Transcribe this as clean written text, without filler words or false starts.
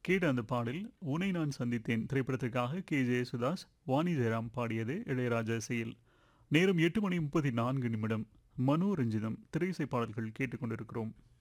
கேட்ட அந்த பாடல் உன்னை நான் சந்தித்தேன் திரைப்படத்திற்காக கே ஜெயசுதாஸ் வாணி ஜெயராம் பாடியது இளையராஜா இசையில். நேரம் 8 மணி 34 நிமிடம். மனோரஞ்சிதம் திரையிசை பாடல்கள் கேட்டுக்கொண்டிருக்கிறோம்.